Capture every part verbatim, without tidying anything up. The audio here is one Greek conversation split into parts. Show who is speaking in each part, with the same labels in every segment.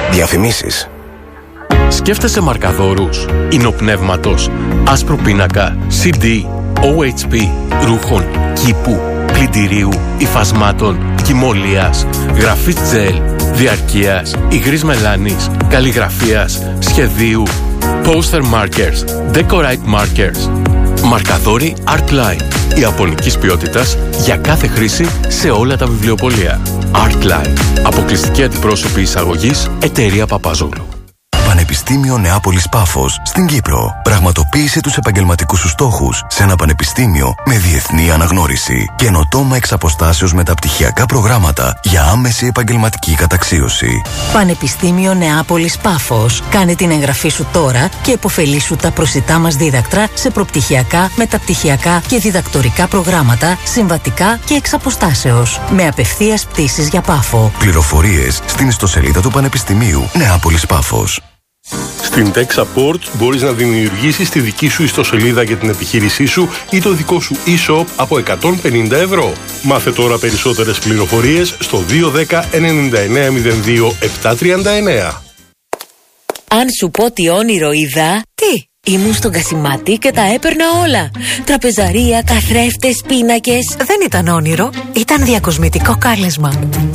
Speaker 1: Διαφημίσεις.
Speaker 2: Σκέφτεσαι μαρκαδόρους, ινοπνεύματος, άσπρο πίνακα, σι ντι, ο έιτς πι, ρούχων, κήπου, πλυντηρίου, υφασμάτων, κυμολίας, γραφής τζελ, διαρκείας, υγρής μελάνης, καλλιγραφίας, σχεδίου, poster markers, decorate markers. Μαρκαδόροι Artline. Ιαπωνικής ποιότητας για κάθε χρήση σε όλα τα βιβλιοπωλεία. Artline. Αποκλειστική αντιπρόσωπη εισαγωγής, εταιρεία Παπαζόγλου.
Speaker 3: Πανεπιστήμιο Νεάπολης Πάφος στην Κύπρο. Πραγματοποίησε τους επαγγελματικούς σου στόχους σε ένα πανεπιστήμιο με διεθνή αναγνώριση. Καινοτόμα εξ αποστάσεως μεταπτυχιακά προγράμματα για άμεση επαγγελματική καταξίωση.
Speaker 4: Πανεπιστήμιο Νεάπολης Πάφος. Κάνε την εγγραφή σου τώρα και επωφελήσου τα προσιτά μας δίδακτρα σε προπτυχιακά, μεταπτυχιακά και διδακτορικά προγράμματα, συμβατικά και εξ αποστάσεως. Με απευθείας πτήσεις για Πάφο.
Speaker 3: Πληροφορίες στην ιστοσελίδα του Πανεπιστημίου Νεάπολης Πάφος.
Speaker 5: Στην Tech Support μπορείς να δημιουργήσεις τη δική σου ιστοσελίδα για την επιχείρησή σου ή το δικό σου e-shop από εκατόν πενήντα ευρώ. Μάθε τώρα περισσότερες πληροφορίες στο δύο ένα μηδέν εννιά εννιά μηδέν δύο επτά τρία εννιά.
Speaker 6: Αν σου πω τι όνειρο είδα... Τι? Ήμουν στον Κασιμάτη και τα έπαιρνα όλα. Τραπεζαρία, καθρέφτες, πίνακες.
Speaker 7: Δεν ήταν όνειρο, ήταν διακοσμητικό κάλεσμα.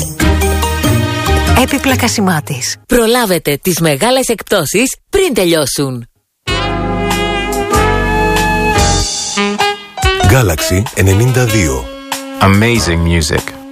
Speaker 7: Έπιπλα Κασιμάτης.
Speaker 6: Προλάβετε τις μεγάλες εκπτώσεις πριν τελειώσουν.
Speaker 3: Galaxy ενενήντα δύο.
Speaker 8: Amazing music.